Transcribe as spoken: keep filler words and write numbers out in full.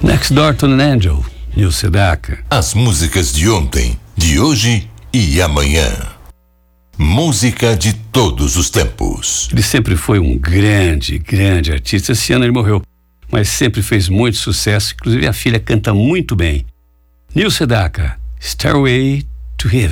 Next Door to an Angel, Neil Sedaka. As músicas de ontem, de hoje e amanhã. Música de todos os tempos. Ele sempre foi um grande, grande artista. Esse ano ele morreu, mas sempre fez muito sucesso. Inclusive a filha canta muito bem. Neil Sedaka, Stairway to Heaven.